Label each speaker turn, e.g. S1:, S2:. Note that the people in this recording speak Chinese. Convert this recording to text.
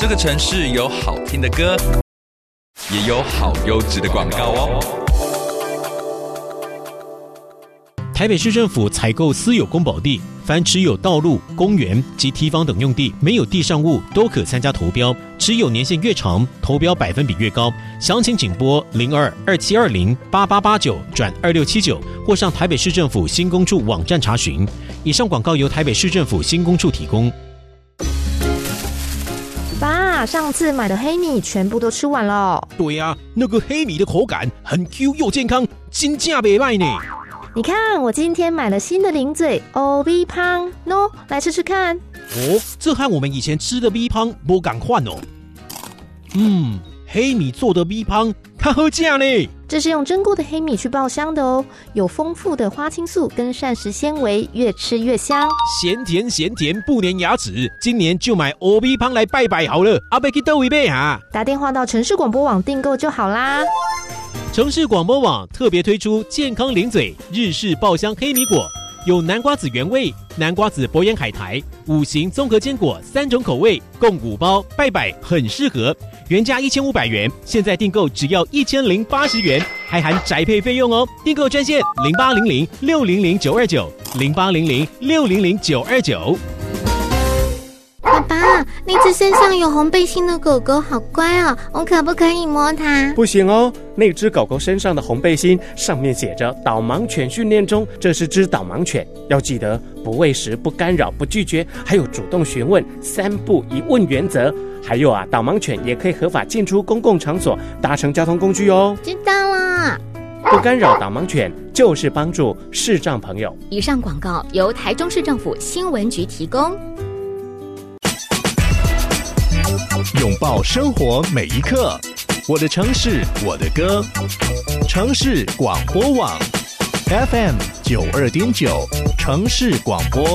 S1: 这个城市有好听的歌，也有好优质的广告哦。
S2: 台北市政府采购私有公保地，凡持有道路、公园及堤防等用地，没有地上物都可参加投标，持有年限越长，投标百分比越高。详情请拨02-2720-8889-2679或上台北市政府新工处网站查询。以上广告由台北市政府新工处提供。
S3: 爸，上次买的黑米全部都吃完了。
S2: 对啊，那个黑米的口感很 Q 又健康，真价不赖呢。
S3: 你看，我今天买了新的零嘴欧 B 胖喏，来吃吃看。
S2: 哦，这和我们以前吃的 B 胖不赶快哦。黑米做的 B 胖，它好吃呢。
S3: 这是用蒸过的黑米去爆香的哦，有丰富的花青素跟膳食纤维，越吃越香。
S2: 咸甜咸甜不粘牙齿，今年就买欧 B 胖来拜拜好了。阿贝去倒位买啊？
S3: 打电话到城市广播网订购就好啦。
S2: 城市广播网特别推出健康零嘴日式爆香黑米果，有南瓜子原味、南瓜子博眼海苔、五行综合坚果3种口味，共5包，拜拜很适合。原价1500元，现在订购只要1080元，还含宅配费用哦。订购专线0800-600-929，0800-600-929。
S4: 爸爸，那只身上有红背心的狗狗好乖哦，我可不可以摸它？
S5: 不行哦，那只狗狗身上的红背心上面写着导盲犬训练中，这是只导盲犬，要记得不喂食、不干扰、不拒绝，还有主动询问，3不1问原则。还有啊，导盲犬也可以合法进出公共场所，搭乘交通工具哦。
S4: 知道了。
S5: 不干扰导盲犬，就是帮助视障朋友。
S4: 以上广告由台中市政府新闻局提供。
S6: 拥抱生活每一刻，我的城市，我的歌。城市广播网 FM 92.9，城市广播。